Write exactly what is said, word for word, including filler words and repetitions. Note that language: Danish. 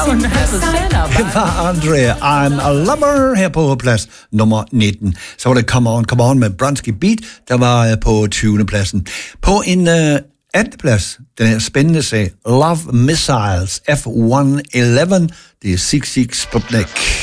wouldn't have a setup. Det var Andrea, I'm a Lover her på plads nummer nitten. Så var det Come On, Come On med Bronski Beat, der var på tyvende pladsen. På en uh, anden plads, den her spændende sag, Love Missiles F et hundrede og elleve, det er Sigue Sigue Sputnik.